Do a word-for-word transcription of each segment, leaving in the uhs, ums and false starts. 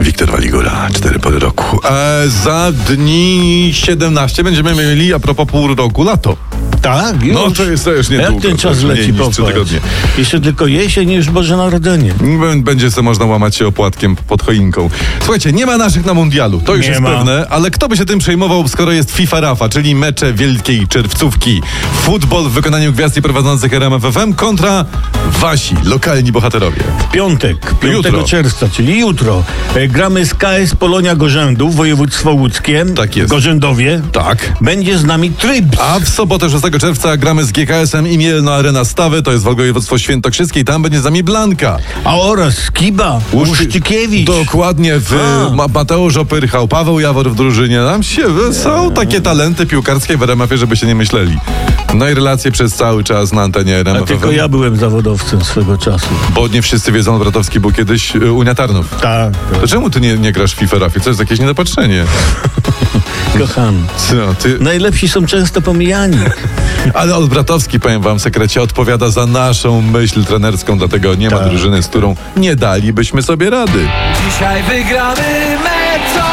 Wiktor Waligura, cztery pory roku. E, za dni siedemnaście będziemy mieli, a propos pół roku, lato. Tak, już. No to jest to już niedługo. Jak ten czas leci, po trzy tygodnie. Jeszcze tylko jesień, już Boże Narodzenie. Będzie sobie można łamać się opłatkiem pod choinką. Słuchajcie, nie ma naszych na mundialu, to już Nie jest ma. pewne, ale kto by się tym przejmował, skoro jest FIFA Rafa, czyli mecze wielkiej czerwcówki. Futbol w wykonaniu gwiazd i prowadzących R M F F M kontra wasi, lokalni bohaterowie. W piątek, piątego Jutro. czerwca, czyli jutro, e, gramy z K S Polonia Gorzędów, województwo łódzkie. Tak jest. Gorzendowie. Tak. Będzie z nami Trybs. A w sobotę szóstego czerwca gramy z G K S-em i Mielno Arena Stawy, to jest województwo świętokrzyskie i tam będzie z nami Blanka. A oraz Skiba, Łuszczykiewicz. Dokładnie, w, A. Ma- Mateusz Opyrchał, Paweł Jawor w drużynie. Tam się, są takie talenty piłkarskie w R M F-ie, żeby się nie myśleli. No i relacje przez cały czas na antenie R M F F M. A tylko ja byłem zawodowcem swego czasu. Bo nie wszyscy wiedzą, Bratowski był kiedyś y, Unia Tarnów. Tak, To czemu ty nie, nie grasz w FIFA Rafie? To jest jakieś niedopatrzenie. kocham. Co, ty... Najlepsi są często pomijani. Ale Olbratowski, powiem wam, sekrecie, odpowiada za naszą myśl trenerską, dlatego nie ma Tak. drużyny, z którą nie dalibyśmy sobie rady. Dzisiaj wygramy mecz,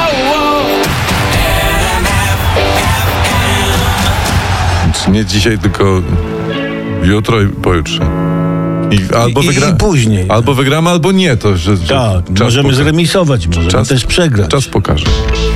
Nie dzisiaj, tylko jutro i pojutrze. I albo, I- i wygra... później. albo wygramy, albo nie. To, że, że Tak, czas możemy poka- zremisować, możemy czas, też przegrać. Czas pokaże.